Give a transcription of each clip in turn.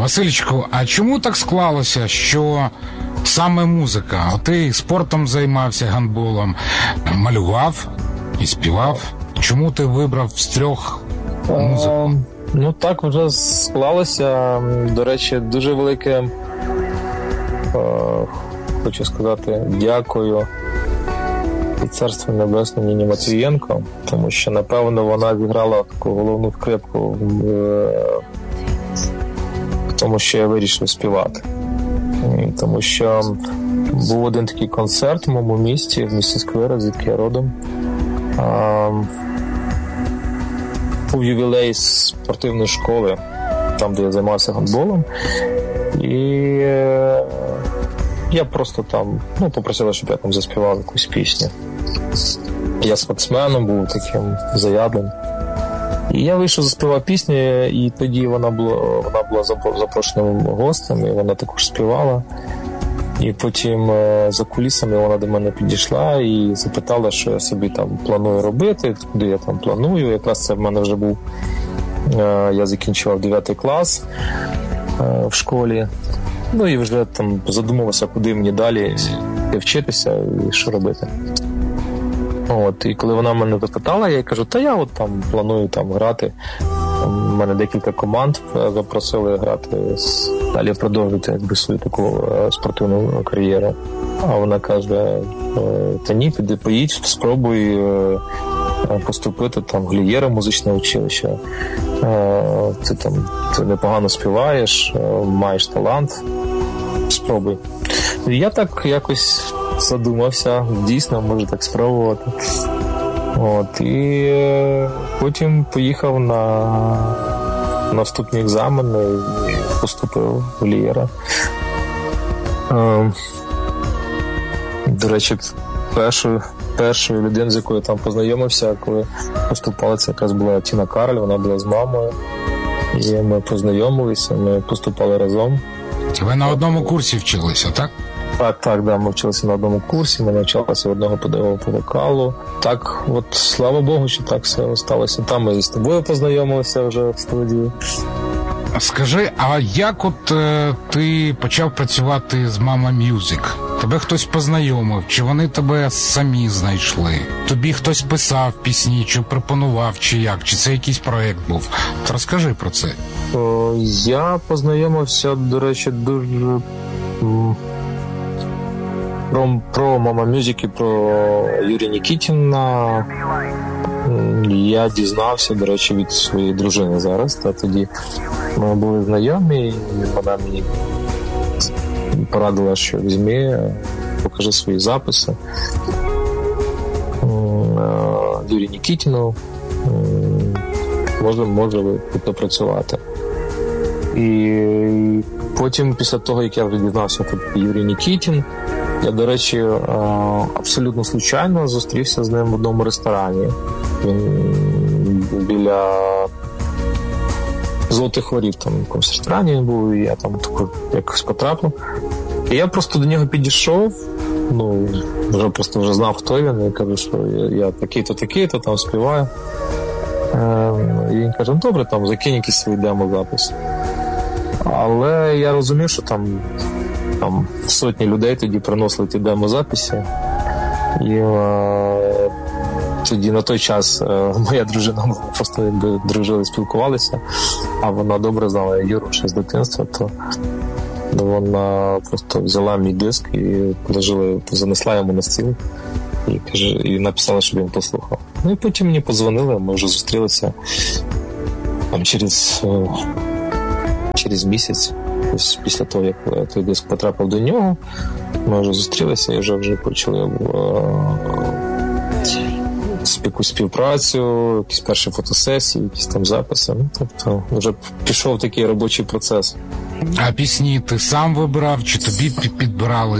Васильчику, а чому так склалося, що саме музика? Ти спортом займався, гандболом, малював і співав. Чому ти вибрав з трьох музику? Ну так вже склалося. До речі, дуже велике, хочу сказати, дякую і Царство Небесне Ніні Матвієнко, тому що, напевно, вона зіграла таку головну скрипку в тому, що я вирішив співати. Тому що був один такий концерт в моєму місті, в місті Сквира, звідки я родом. Був ювілей спортивної школи, там, де я займався гандболом. І я просто там, попросила, щоб я там заспівав якусь пісню. Я спортсменом був таким заядлим. І я вийшов, заспівав пісню, і тоді вона була запрошеним гостем, і вона також співала. І потім за кулісами вона до мене підійшла і запитала, що я собі там планую робити, куди я там планую. Якраз це в мене вже був, я закінчував 9 клас в школі. Ну і вже там задумувався, куди мені далі вчитися і що робити. І коли вона мене запитала, я їй кажу, та я от там планую там грати. У мене декілька команд запросили грати, далі продовжити свою таку спортивну кар'єру. А вона каже, та ні, піди поїдь, спробуй поступити там в Глієра музичне училище. Ти непогано співаєш, маєш талант, спробуй. І я так якось задумався, дійсно, може так спробувати. І потім поїхав на вступні екзамени і поступив в Глієра. До речі, першою людиною, з якою я там познайомився, коли поступали, це якраз була Тіна Кароль, вона була з мамою. І ми познайомилися, ми поступали разом. Ви на одному курсі вчилися, так? Так, ми вчилися на одному курсі, ми навчалися одного педагога по вокалу. Так, от, слава Богу, що так все сталося. Там ми з тобою познайомилися вже в студії. Скажи, а як ти почав працювати з Mama Music? Тебе хтось познайомив, чи вони тебе самі знайшли? Тобі хтось писав пісні, чи пропонував, чи як? Чи це якийсь проєкт був? То розкажи про це. Я познайомився, до речі, дуже... Про Mama Music і про Юрія Нікітіна я дізнався, до речі, від своєї дружини зараз. Тоді ми були знайомі, і вона мені порадила, що візьми, покажи свої записи Юрію Нікітіну, може ви тут працювати. І потім, після того, як я вже дізнався, хто Юрій Нікітін, я, до речі, абсолютно случайно зустрівся з ним в одному ресторані. Він біля Золотих Ворів, там в якомусь ресторані він був, і я там якось потрапив. І я просто до нього підійшов, вже знав, хто він, і кажу, що я такий-то, там співаю. І він каже, добре, там закинь якісь свої демо-записи. Але я розумів, що там сотні людей тоді приносили ті демо-записи. І тоді на той час моя дружина, ми просто якби дружили, спілкувалися, а вона добре знала Юру ще з дитинства, то вона просто взяла мій диск і занесла йому на стіл і написала, щоб він послухав. І потім мені подзвонили, ми вже зустрілися там через місяць. Після того, як той диск потрапив до нього, ми вже зустрілися і вже почали якусь співпрацю, якісь перші фотосесії, якісь там записи. Тобто вже пішов такий робочий процес. А пісні ти сам вибирав, чи тобі підбирали?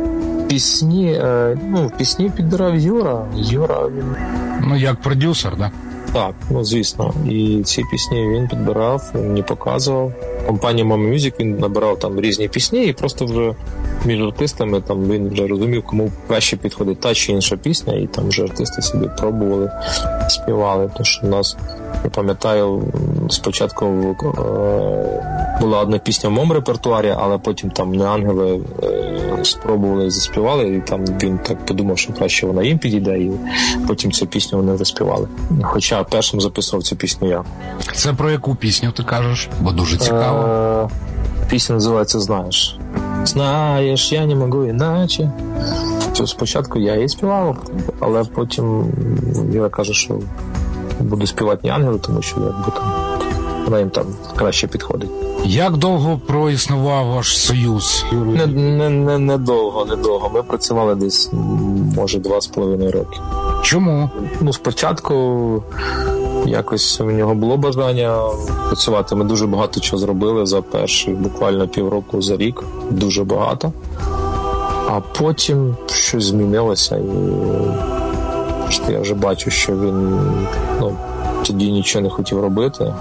Пісні підбирав Юра. Він... як продюсер, да? Так, звісно. І ці пісні він підбирав, він мені показував. Компанія Mama Music, він набирав там різні пісні, і просто вже між артистами там він вже розумів, кому краще підходить та чи інша пісня, і там вже артисти собі пробували, співали. Тому що в нас, я пам'ятаю, спочатку була одна пісня в моєму репертуарі, але потім там «Не ангели» спробували і заспівали, і там він так подумав, що краще вона їм підійде, і потім цю пісню вони заспівали. Хоча першим записував цю пісню я. Це про яку пісню ти кажеш? Бо дуже цікаво. Пісня називається «Знаєш». «Знаєш, я не можу іначе». Спочатку я її співав, але потім я кажу, що буду співати «Не ангели», тому що вона їм там краще підходить. Як довго проіснував ваш союз? Недовго. Ми працювали десь, може, 2,5 роки. Чому? Спочатку якось у нього було бажання працювати. Ми дуже багато чого зробили за перші буквально півроку, за рік. Дуже багато. А потім щось змінилося, і я вже бачу, що він тоді нічого не хотів робити.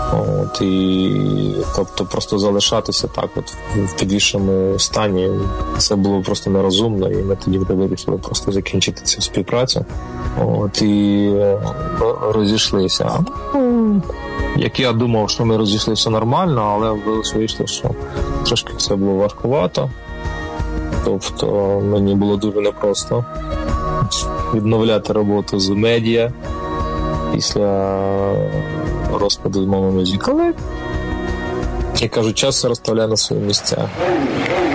Тобто просто залишатися так в підвішеному стані, це було просто нерозумно, і ми тоді вирішили просто закінчити цю співпрацю. І розійшлися. Як я думав, що ми розійшлися нормально, але вийшло, що трошки це було важкувато. Тобто мені було дуже непросто відновляти роботу з медіа після розпаду з Mama Music. Але, я кажу, час розставляє на свої місця.